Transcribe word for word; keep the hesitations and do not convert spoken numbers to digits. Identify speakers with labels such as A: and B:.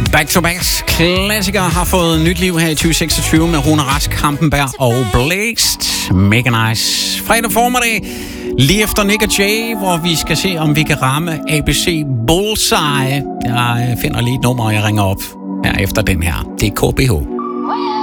A: Back to Back klassiker har fået nyt liv her i tyve seksogtyve med Rune Rask, Hampenberg og Blæst. Mega nice. Fredag formiddag, lige efter Nick og Jay, hvor vi skal se, om vi kan ramme A B C Bullseye. Jeg finder lige et nummer, og jeg ringer op her efter den her. Det er K B H.